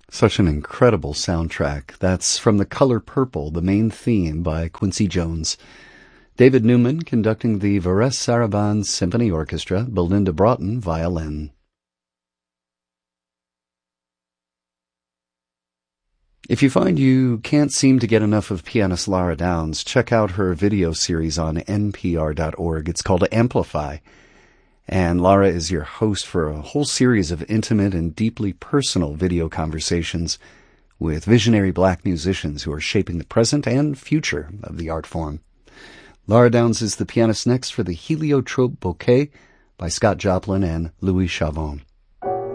Such an incredible soundtrack. That's from The Color Purple, the main theme by Quincy Jones. David Newman conducting the Vares Sarabande Symphony Orchestra, Belinda Broughton, violin. If you find you can't seem to get enough of pianist Lara Downs, check out her video series on npr.org. It's called Amplify. And Lara is your host for a whole series of intimate and deeply personal video conversations with visionary black musicians who are shaping the present and future of the art form. Lara Downs is the pianist next for the Heliotrope Bouquet by Scott Joplin and Louis Chavon.